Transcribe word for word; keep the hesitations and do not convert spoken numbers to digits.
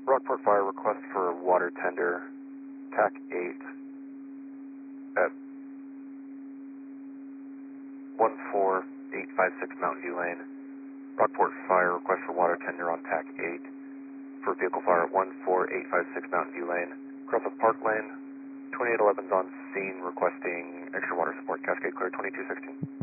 Rockport Fire request for water tender, T A C eight at one four eight five six Mountain View Lane. Rockport Fire request for water tender on T A C eight for vehicle fire at one four eight five six Mountain View Lane. Crossover Park Lane, twenty-eight eleven's on scene requesting extra water support. Cascade clear, twenty-two sixteen.